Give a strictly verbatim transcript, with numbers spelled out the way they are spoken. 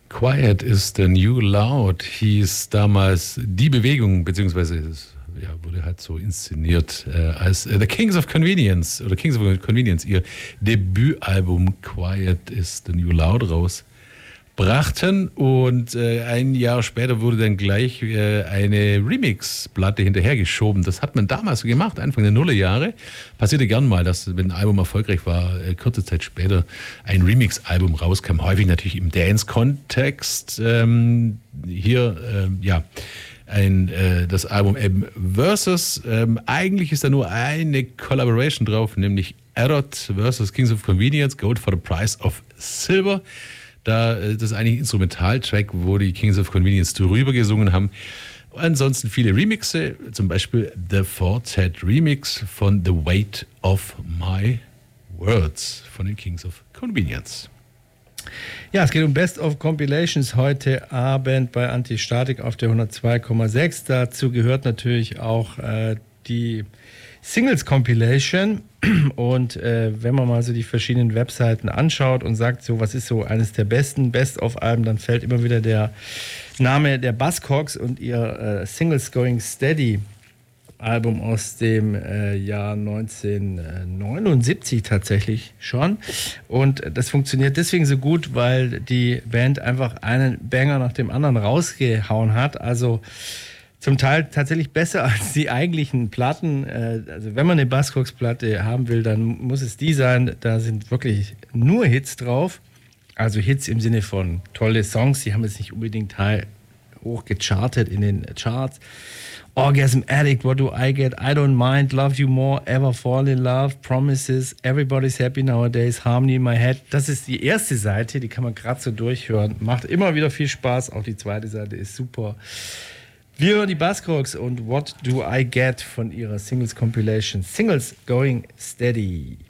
Quiet is the New Loud hieß damals die Bewegung, beziehungsweise es ja, wurde halt so inszeniert äh, als äh, The Kings of Convenience oder Kings of Convenience ihr Debütalbum Quiet is the New Loud rausbrachten und äh, ein Jahr später wurde dann gleich äh, eine Remix-Platte hinterhergeschoben. Das hat man damals so gemacht, Anfang der Nullerjahre. Passierte gern mal, dass wenn ein Album erfolgreich war, äh, kurze Zeit später ein Remix-Album rauskam. Häufig natürlich im Dance-Kontext. Ähm, hier, äh, ja, ein, äh, das Album eben Versus. Ähm, eigentlich ist da nur eine Collaboration drauf, nämlich Errot versus Kings of Convenience, Gold for the Price of Silver. Da, das ist eigentlich ein Instrumentaltrack, wo die Kings of Convenience drüber gesungen haben. Ansonsten viele Remixe, zum Beispiel The Fortet Remix von The Weight of My Words von den Kings of Convenience. Ja, es geht um Best of Compilations heute Abend bei Antistatik auf der hundertzwei Komma sechs. Dazu gehört natürlich auch äh, die Singles Compilation. Und äh, wenn man mal so die verschiedenen Webseiten anschaut und sagt, so was ist so eines der besten Best-of-Alben, dann fällt immer wieder der Name der Buzzcocks und ihr äh, Singles Going Steady Album aus dem äh, Jahr neunzehnhundertneunundsiebzig tatsächlich schon. Und das funktioniert deswegen so gut, weil die Band einfach einen Banger nach dem anderen rausgehauen hat. Also zum Teil tatsächlich besser als die eigentlichen Platten. Also wenn man eine Buzzcocks-Platte haben will, dann muss es die sein. Da sind wirklich nur Hits drauf. Also Hits im Sinne von tolle Songs. Die haben jetzt nicht unbedingt hoch gechartet in den Charts. Orgasm Addict, What Do I Get? I Don't Mind, Love You More, Ever Fall in Love, Promises, Everybody's Happy Nowadays, Harmony in My Head. Das ist die erste Seite, die kann man gerade so durchhören. Macht immer wieder viel Spaß. Auch die zweite Seite ist super. Wir hören die Buzzcocks und What Do I Get von ihrer Singles Compilation Singles Going Steady.